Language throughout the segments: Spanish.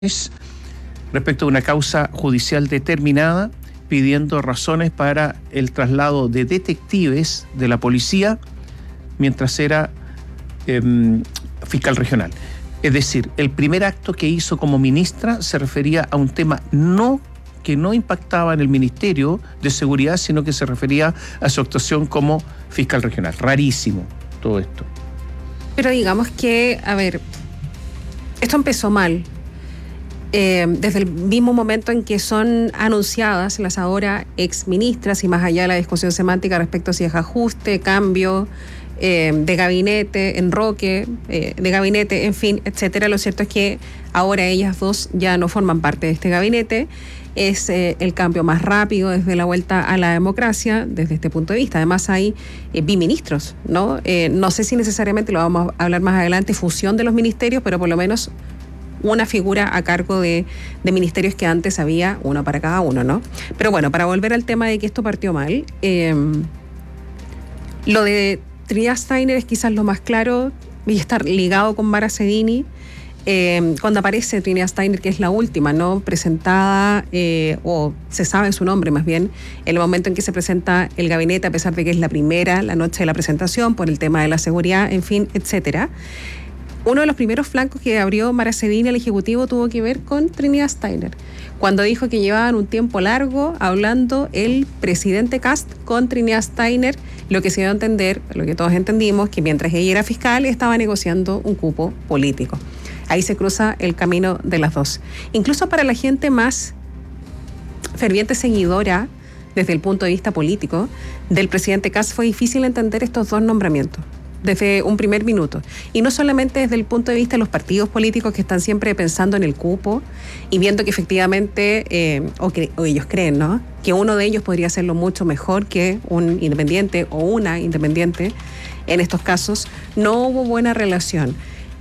respecto a una causa judicial determinada, pidiendo razones para el traslado de detectives de la policía mientras era fiscal regional. Es decir, el primer acto que hizo como ministra se refería a un tema que no impactaba en el Ministerio de Seguridad, sino que se refería a su actuación como fiscal regional. Rarísimo todo esto. Pero digamos que, a ver, esto empezó mal. Desde el mismo momento en que son anunciadas las ahora exministras, y más allá de la discusión semántica respecto a si es ajuste, cambio de gabinete, enroque de gabinete, en fin, etcétera, lo cierto es que ahora ellas dos ya no forman parte de este gabinete. Es el cambio más rápido desde la vuelta a la democracia, desde este punto de vista. Además hay biministros, ¿no? No sé si necesariamente, lo vamos a hablar más adelante, fusión de los ministerios, pero por lo menos una figura a cargo de ministerios que antes había uno para cada uno, ¿no? Pero bueno, para volver al tema de que esto partió mal, lo de Trinidad Steiner es quizás lo más claro y estar ligado con Mara Cedini. Cuando aparece Trinidad Steiner, que es la última, ¿no? Presentada, o se sabe su nombre más bien, en el momento en que se presenta el gabinete, a pesar de que es la primera, la noche de la presentación, por el tema de la seguridad, en fin, etcétera. Uno de los primeros flancos que abrió Mara Cedini al Ejecutivo tuvo que ver con Trinidad Steiner, cuando dijo que llevaban un tiempo largo hablando el presidente Kast con Trinidad Steiner, lo que se dio a entender, lo que todos entendimos, que mientras ella era fiscal estaba negociando un cupo político. Ahí se cruza el camino de las dos. Incluso para la gente más ferviente seguidora, desde el punto de vista político, del presidente Kast, fue difícil entender estos dos nombramientos desde un primer minuto. Y no solamente desde el punto de vista de los partidos políticos que están siempre pensando en el cupo y viendo que efectivamente, o ellos creen, ¿no?, que uno de ellos podría hacerlo mucho mejor que un independiente o una independiente. En estos casos no hubo buena relación.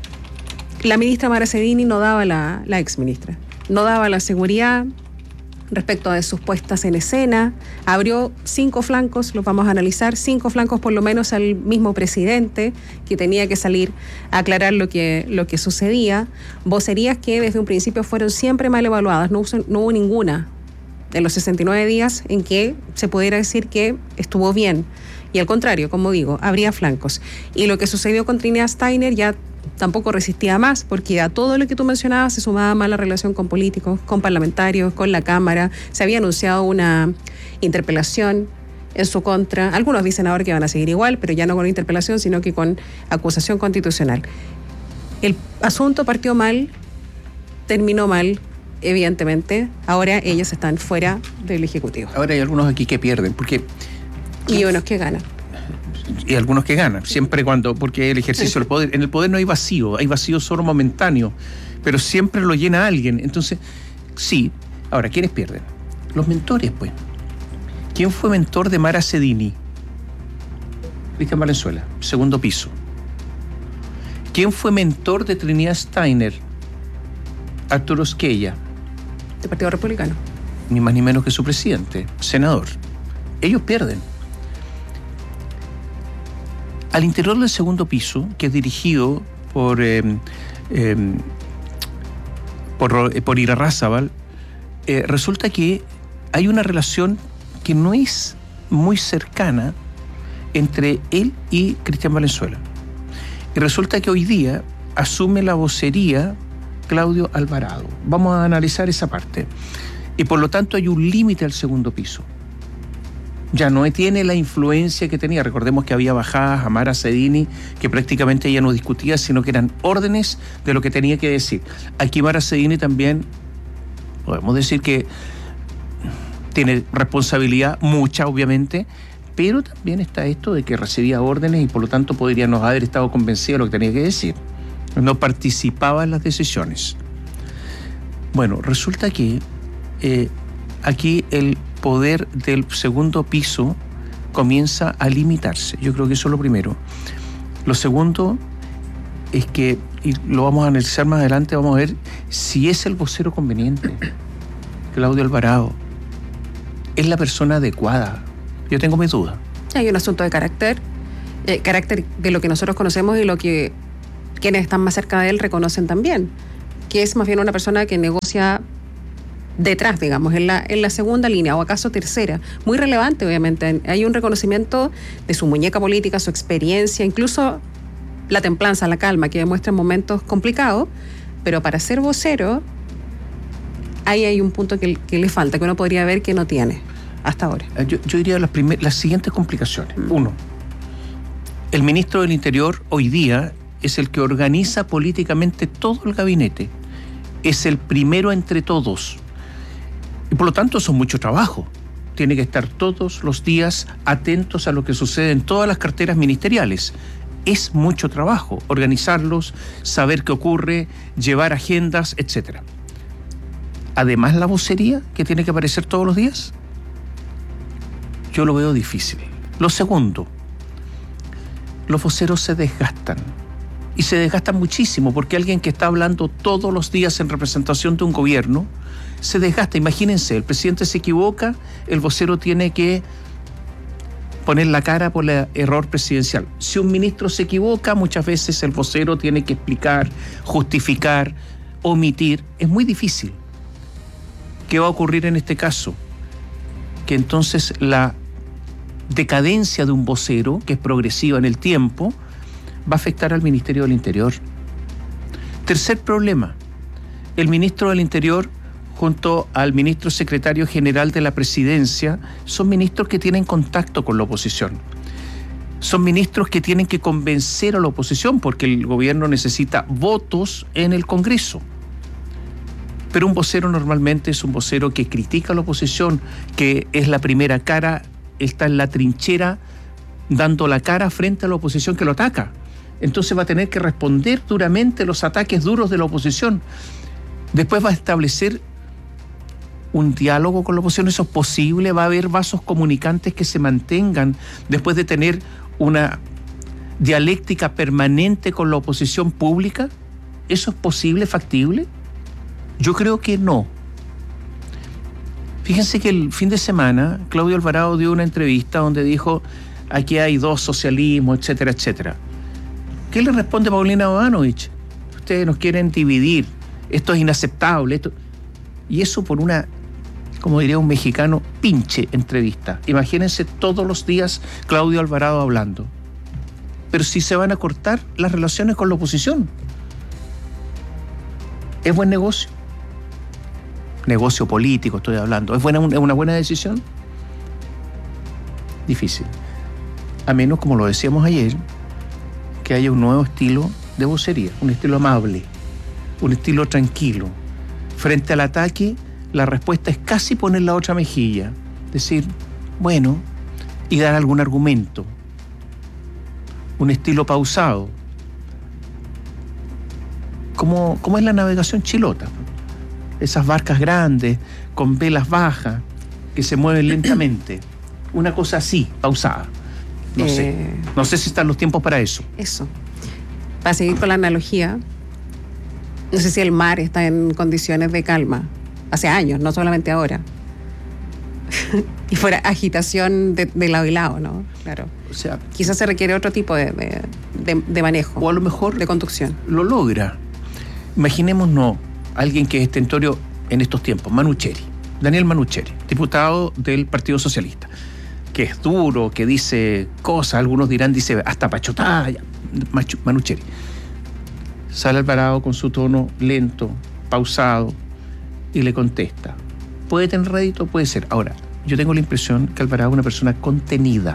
La ministra Mara Cedini no daba la exministra, no daba la seguridad respecto de sus puestas en escena, abrió 5 flancos, los vamos a analizar, 5 flancos por lo menos al mismo presidente, que tenía que salir a aclarar lo que sucedía, vocerías que desde un principio fueron siempre mal evaluadas, no hubo ninguna de los 69 días en que se pudiera decir que estuvo bien, y al contrario, como digo, habría flancos. Y lo que sucedió con Trinidad Steiner ya tampoco resistía más, porque a todo lo que tú mencionabas se sumaba mala relación con políticos, con parlamentarios, con la Cámara. Se había anunciado una interpelación en su contra. Algunos dicen ahora que van a seguir igual, pero ya no con interpelación, sino que con acusación constitucional. El asunto partió mal, terminó mal, evidentemente. Ahora ellas están fuera del Ejecutivo. Ahora hay algunos aquí que pierden, porque... Y unos que ganan. Y algunos que ganan, siempre porque el ejercicio del poder, en el poder no hay vacío solo momentáneo, pero siempre lo llena alguien. Entonces, sí. Ahora, ¿quiénes pierden? Los mentores, pues. ¿Quién fue mentor de Mara Cedini? Cristian Valenzuela, segundo piso. ¿Quién fue mentor de Trinidad Steiner? Arturo Esquella. Del Partido Republicano. Ni más ni menos que su presidente, senador. Ellos pierden. Al interior del segundo piso, que es dirigido por Irarrázaval, resulta que hay una relación que no es muy cercana entre él y Cristian Valenzuela. Y resulta que hoy día asume la vocería Claudio Alvarado. Vamos a analizar esa parte. Y por lo tanto hay un límite al segundo piso. Ya no tiene la influencia que tenía. Recordemos que había bajadas a Mara Cedini, que prácticamente ella no discutía, sino que eran órdenes de lo que tenía que decir. Aquí Mara Cedini también, podemos decir que tiene responsabilidad, mucha obviamente, pero también está esto de que recibía órdenes y por lo tanto podría no haber estado convencida de lo que tenía que decir. No participaba en las decisiones. Bueno, resulta que aquí el poder del segundo piso comienza a limitarse. Yo creo que eso es lo primero. Lo segundo es que, y lo vamos a analizar más adelante, vamos a ver si es el vocero conveniente. Claudio Alvarado es la persona adecuada. Yo tengo mis dudas. Hay un asunto de carácter de lo que nosotros conocemos y lo que quienes están más cerca de él reconocen también. que es más bien una persona que negocia detrás, digamos, en la segunda línea o acaso tercera. Muy relevante, obviamente. Hay un reconocimiento de su muñeca política, su experiencia, incluso la templanza, la calma que demuestra en momentos complicados, pero para ser vocero ahí hay un punto que le falta, que uno podría ver que no tiene hasta ahora. Yo diría las siguientes complicaciones. Uno, el ministro del Interior hoy día es el que organiza políticamente todo el gabinete. Es el primero entre todos. Y por lo tanto son mucho trabajo. Tiene que estar todos los días atentos a lo que sucede en todas las carteras ministeriales. Es mucho trabajo organizarlos, saber qué ocurre, llevar agendas, etc. Además, la vocería que tiene que aparecer todos los días, yo lo veo difícil. Lo segundo, los voceros se desgastan. Y se desgastan muchísimo porque alguien que está hablando todos los días en representación de un gobierno se desgasta. Imagínense, el presidente se equivoca, el vocero tiene que poner la cara por el error presidencial. Si un ministro se equivoca, muchas veces el vocero tiene que explicar, justificar, omitir. Es muy difícil. ¿Qué va a ocurrir en este caso? Que entonces la decadencia de un vocero, que es progresiva en el tiempo, va a afectar al Ministerio del Interior. Tercer problema, el ministro del Interior junto al ministro secretario general de la Presidencia son ministros que tienen contacto con la oposición. Son ministros que tienen que convencer a la oposición porque el gobierno necesita votos en el Congreso. Pero un vocero normalmente es un vocero que critica a la oposición, que es la primera cara, está en la trinchera dando la cara frente a la oposición que lo ataca. Entonces va a tener que responder duramente los ataques duros de la oposición. Después va a establecer un diálogo con la oposición. ¿Eso es posible? ¿Va a haber vasos comunicantes que se mantengan después de tener una dialéctica permanente con la oposición pública? ¿Eso es posible, factible? Yo creo que no. Fíjense que el fin de semana Claudio Alvarado dio una entrevista donde dijo: aquí hay dos socialismos, etcétera, etcétera. ¿Qué le responde Paulina Bodanovich? Ustedes nos quieren dividir, esto es inaceptable. Esto... Y eso por una, como diría un mexicano, pinche entrevista. Imagínense todos los días Claudio Alvarado hablando. Pero si se van a cortar las relaciones con la oposición. ¿Es buen negocio? Negocio político estoy hablando. ¿Es una buena decisión? Difícil. A menos, como lo decíamos ayer, que haya un nuevo estilo de vocería, un estilo amable, un estilo tranquilo. Frente al ataque, la respuesta es casi poner la otra mejilla, decir, bueno, y dar algún argumento. Un estilo pausado. ¿Cómo es la navegación chilota? Esas barcas grandes, con velas bajas, que se mueven lentamente. Una cosa así, pausada. No sé si están los tiempos para eso. Eso. Para seguir con la analogía, no sé si el mar está en condiciones de calma. Hace años, no solamente ahora. Y fuera agitación de lado y lado, ¿no? Claro. O sea, quizás se requiere otro tipo de manejo. O a lo mejor de conducción. Lo logra. Imaginémonos alguien que es estentorio en estos tiempos, Manucheri, Daniel Manucheri, diputado del Partido Socialista, que es duro, que dice cosas, algunos dirán, dice hasta pachotaya, Manucheri. Sale Alvarado con su tono lento, pausado, y le contesta. ¿Puede tener rédito? Puede ser. Ahora, yo tengo la impresión que Alvarado es una persona contenida.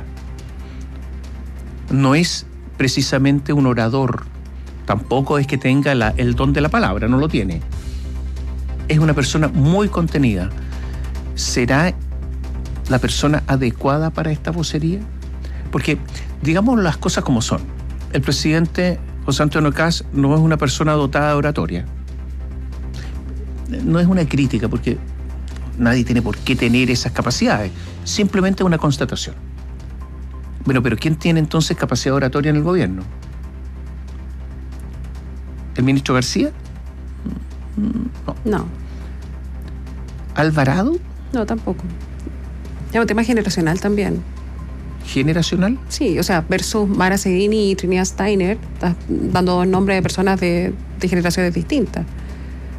No es precisamente un orador. Tampoco es que tenga el don de la palabra, no lo tiene. Es una persona muy contenida. ¿Será la persona adecuada para esta vocería? Porque, digamos las cosas como son. El presidente José Antonio Kast no es una persona dotada de oratoria. No es una crítica, porque nadie tiene por qué tener esas capacidades. Simplemente una constatación. Bueno, pero ¿quién tiene entonces capacidad oratoria en el gobierno? ¿El ministro García? No. ¿Alvarado? No, tampoco. Es un tema generacional también. ¿Generacional? Sí, o sea, versus Mara Cedini y Trinidad Steiner, estás dando dos nombres de personas de generaciones distintas.